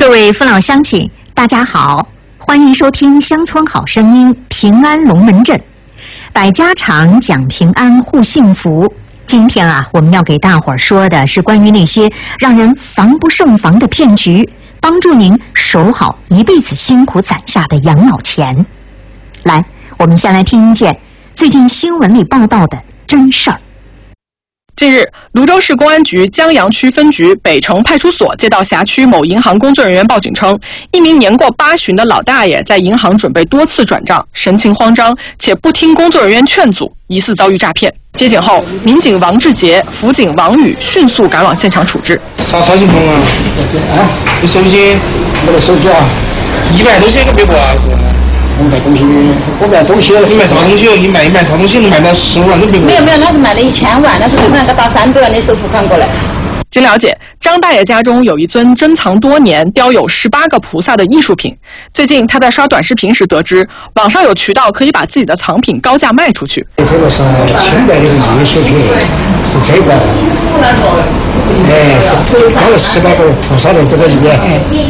各位父老乡亲，大家好，欢迎收听乡村好声音平安龙门阵，百家常讲平安护幸福。今天我们要给大伙儿说的是关于那些让人防不胜防的骗局，帮助您守好一辈子辛苦攒下的养老钱。来，我们先来听一件最近新闻里报道的真事儿。 近日，泸州市公安局江阳区分局北城派出所接到辖区某银行工作人员报警称，一名年过80的老大爷在银行准备多次转账，神情慌张，且不听工作人员劝阻，疑似遭遇诈骗。接警后，民警王志杰、辅警王宇迅速赶往现场处置。 啥情况啊？你手机？我的手机啊，100多钱一个别过啊！我卖东西，你卖啥东西？你卖啥东西？你卖到15万都别过。没有， 那是卖了1000万，那是对方要打300万的首付款过来。 经了解，张大爷家中有一尊珍藏多年、雕有18个菩萨的艺术品。最近他在刷短视频时得知，网上有渠道可以把自己的藏品高价卖出去。 这个是清代的艺术品，是这个，是雕了18个菩萨的这个里面。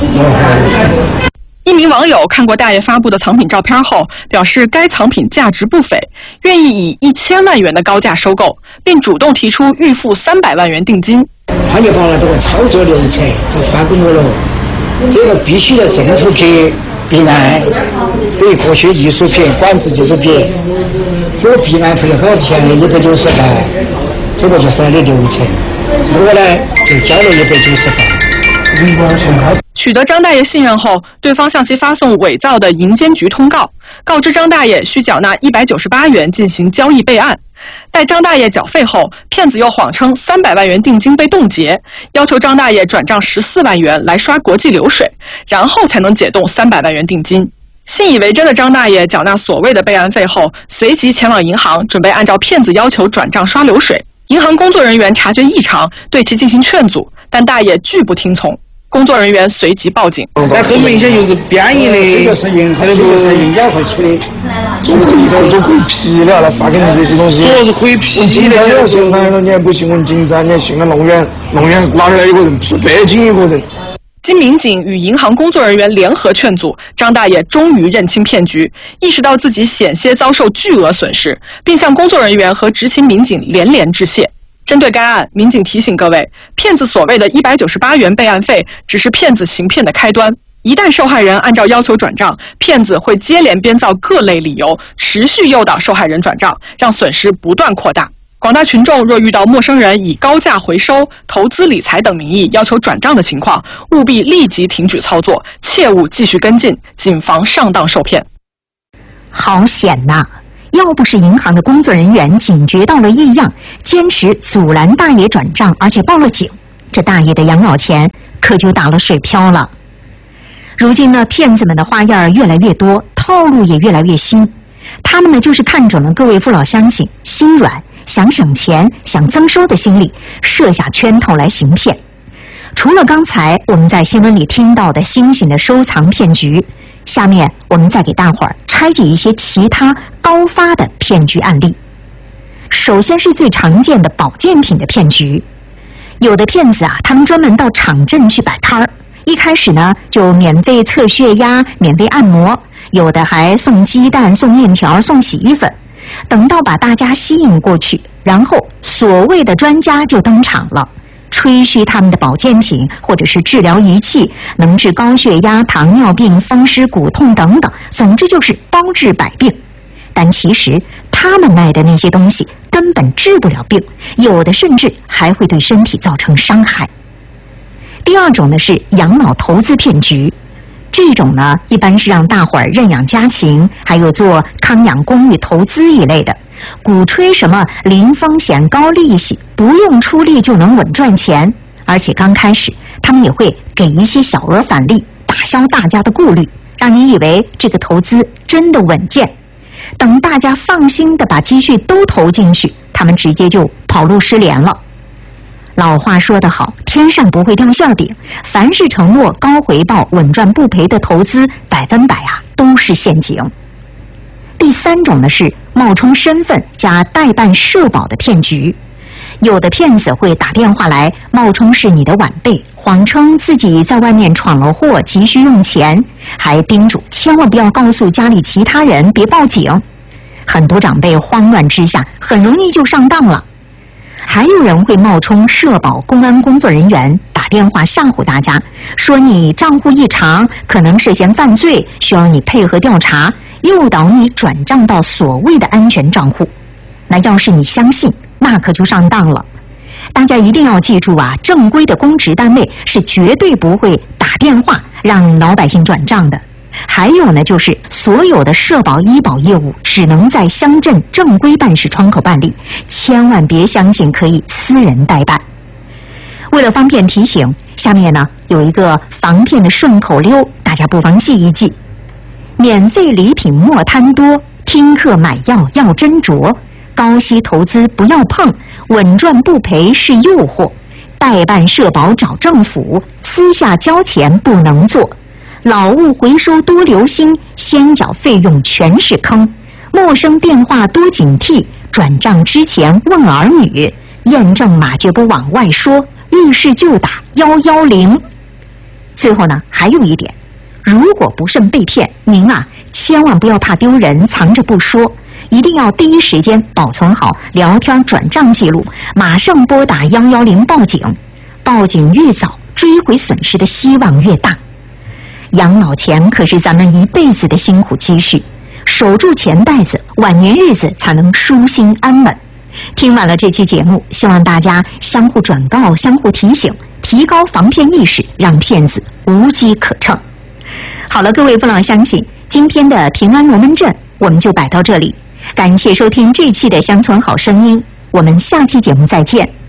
一名网友看过大爷发布的藏品照片后，表示该藏品价值不菲，愿意以1000万元的高价收购，并主动提出预付300万元定金。 他就把这个操作流程就发给我了，这个必须要正出去备案，对各些艺术品、管制艺术品，这个备案费多少钱？190万，这个就是他的流程。我呢就交了190万。 取得张大爷信任后，对方向其发送伪造的银监局通告，告知张大爷需缴纳198元进行交易备案。待张大爷缴费后，骗子又谎称300万元定金被冻结，要求张大爷转账14万元来刷国际流水，然后才能解冻300万元定金。信以为真的张大爷缴纳所谓的备案费后，随即前往银行，准备按照骗子要求转账刷流水。银行工作人员察觉异常，对其进行劝阻，但大爷拒不听从。工作人员随即报警。 这很明显就是编译的， 这个是银监会出的， 就可以批了，来发给你这些东西。主要是可以批的。现场你还不信问警察，你还信了弄远哪里来一个人？是北京一个人。 经民警与银行工作人员联合劝阻，张大爷终于认清骗局，意识到自己险些遭受巨额损失，并向工作人员和执勤民警连致谢。针对该案，民警提醒各位，骗子所谓的198元备案费只是骗子行骗的开端。一旦受害人按照要求转账，骗子会接连编造各类理由，持续诱导受害人转账，让损失不断扩大。广大群众若遇到陌生人以高价回收、投资理财等名义要求转账的情况，务必立即停止操作，切勿继续跟进，谨防上当受骗。 好险呐！要不是银行的工作人员警觉到了异样，坚持阻拦大爷转账，而且报了警，这大爷的养老钱可就打了水漂了。如今呢，骗子们的花样越来越多，套路也越来越新。他们呢，就是看准了各位父老乡亲心软、想省钱、想增收的心理，设下圈套来行骗。除了刚才我们在新闻里听到的新型的收藏骗局，下面我们再给大伙儿拆解一些其他高发的骗局案例。首先是最常见的保健品的骗局。有的骗子他们专门到场镇去摆摊儿，一开始呢就免费测血压、免费按摩，有的还送鸡蛋、送面条、送洗衣粉。等到把大家吸引过去，然后所谓的专家就登场了，吹嘘他们的保健品或者是治疗仪器能治高血压、糖尿病、风湿骨痛等等，总之就是包治百病。但其实他们卖的那些东西根本治不了病，有的甚至还会对身体造成伤害。第二种呢是养老投资骗局，这种呢一般是让大伙儿认养家禽，还有做康养公寓投资一类的，鼓吹什么零风险高利息，不用出力就能稳赚钱，而且刚开始他们也会给一些小额返利，打消大家的顾虑，让你以为这个投资真的稳健。等大家放心的把积蓄都投进去，他们直接就跑路失联了。老话说得好，天上不会掉馅饼，凡是承诺高回报、稳赚不赔的投资，100%都是陷阱。第三种呢是冒充身份加代办社保的骗局。 有的骗子会打电话来，冒充是你的晚辈，谎称自己在外面闯了祸，急需用钱，还叮嘱千万不要告诉家里其他人，别报警。很多长辈慌乱之下，很容易就上当了。还有人会冒充社保、公安工作人员，打电话吓唬大家，说你账户异常，可能涉嫌犯罪，需要你配合调查，诱导你转账到所谓的安全账户。那要是你相信，那可就上当了。大家一定要记住啊，正规的公职单位是绝对不会打电话让老百姓转账的。还有呢，就是所有的社保、医保业务只能在乡镇正规办事窗口办理，千万别相信可以私人代办。为了方便提醒，下面呢有一个防骗的顺口溜，大家不妨记一记：免费礼品莫贪多，听课买药要斟酌，高息投资不要碰，稳赚不赔是诱惑，代办社保找政府，私下交钱不能做，劳务回收多留心，先缴费用全是坑，陌生电话多警惕，转账之前问儿女，验证码绝不往外说，遇事就打110。最后呢，还有一点，如果不慎被骗，您啊千万不要怕丢人，藏着不说，一定要第一时间保存好聊天转账记录，马上拨打110报警。报警越早，追回损失的希望越大。养老钱可是咱们一辈子的辛苦积蓄，守住钱袋子，晚年日子才能舒心安稳。听完了这期节目，希望大家相互转告，相互提醒，提高防骗意识，让骗子无机可乘。好了，各位父老乡亲，今天的平安龙门阵我们就摆到这里，感谢收听这期的乡村好声音，我们下期节目再见。